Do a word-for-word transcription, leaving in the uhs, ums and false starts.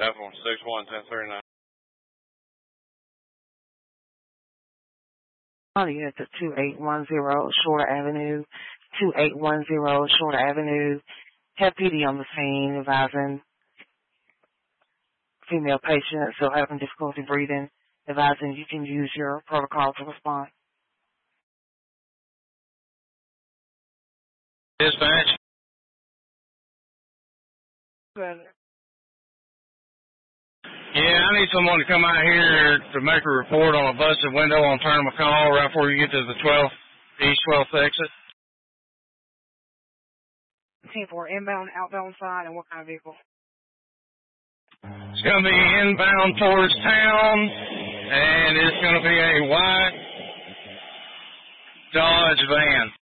Seven six one ten thirty nine. On the unit to two eight one zero Shorter Avenue, two eight one zero Shorter Avenue. Have P D on the scene, advising female patient still having difficulty breathing, advising you can use your protocol to respond. Dispatch. Good. Yeah, I need someone to come out here to make a report on a busted window on Turner McCall right before you get to the twelfth, East twelfth exit. ten four inbound, outbound side, and what kind of vehicle? It's going to be inbound towards town, and it's going to be a white Dodge van.